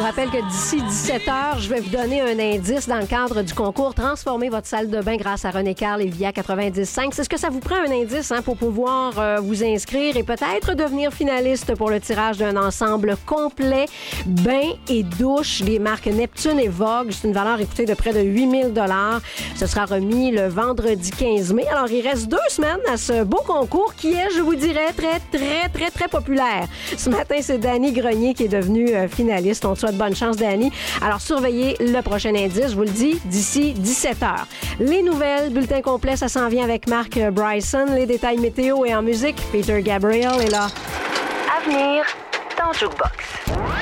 vous rappelle que d'ici 17h, je vais vous donner un indice dans le cadre du concours Transformer votre salle de bain grâce à René Carl et Via 90.5. C'est ce que ça vous prend un indice pour pouvoir vous inscrire et peut-être devenir finaliste pour le tirage d'un ensemble complet bain et douche des marques Neptune et Vogue. C'est une valeur, écoutez, de près de 8 000 $. Ce sera remis le vendredi 15 mai. Alors, il reste 2 semaines à ce beau concours qui est, je vous dirais, très populaire. Ce matin, c'est Dany Grenier qui est devenu finaliste. On te souhaite bonne chance, Dany. Alors, surveillez le prochain indice, je vous le dis, d'ici 17h. Les nouvelles, bulletin complet, ça s'en vient avec Marc Bryson. Les détails météo et en musique, Peter Gabriel est là. Avenir dans Jukebox.